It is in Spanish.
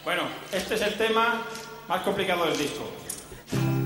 Bueno, este es el tema más complicado del disco.